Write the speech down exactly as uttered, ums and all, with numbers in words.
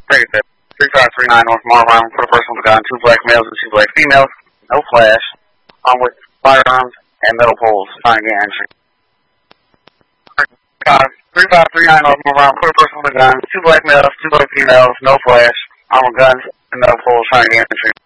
thirty-fifth. three five three nine North Marlboro for the person with a gun. Two black males and two black females. No flash. Armed with firearms and metal poles. Trying to get entry. three five three nine North Marlboro for the person with a gun. Two black males, two black females. No flash. Armed with guns and metal poles. Trying to get entry.